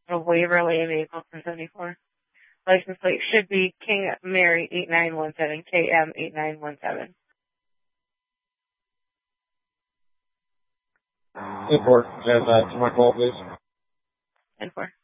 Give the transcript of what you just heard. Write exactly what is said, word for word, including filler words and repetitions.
of Waverly vehicle from seventy-four. License plate should be King Mary eight nine one seven, K M eight nine one seven. ten four, have uh, to my call, please. ten four.